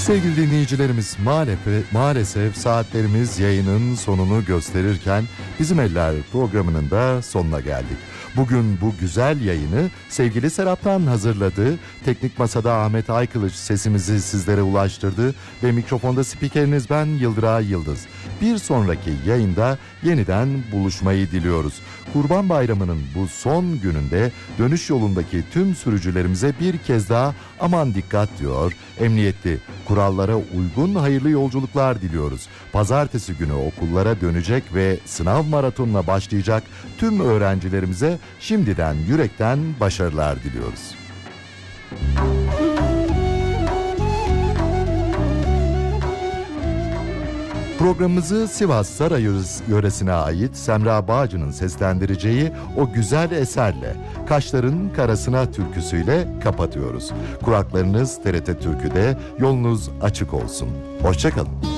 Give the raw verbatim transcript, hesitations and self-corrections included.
Sevgili dinleyicilerimiz, maalesef, maalesef saatlerimiz yayının sonunu gösterirken Bizim Eller programının da sonuna geldik. Bugün bu güzel yayını sevgili Serap'tan hazırladı. Teknik Masada Ahmet Aykılıç sesimizi sizlere ulaştırdı ve mikrofonda spikeriniz ben Yıldıray Yıldız. Bir sonraki yayında yeniden buluşmayı diliyoruz. Kurban Bayramı'nın bu son gününde dönüş yolundaki tüm sürücülerimize bir kez daha aman dikkat diyor. Emniyetli, kurallara uygun hayırlı yolculuklar diliyoruz. Pazartesi günü okullara dönecek ve sınav maratonuna başlayacak tüm öğrencilerimize şimdiden yürekten başarılar diliyoruz. Programımızı Sivas Saray yöresine ait Semra Bağcı'nın seslendireceği o güzel eserle, Kaşların Karasına türküsüyle kapatıyoruz. Kulaklarınız T R T Türkü'de, yolunuz açık olsun. Hoşça kalın.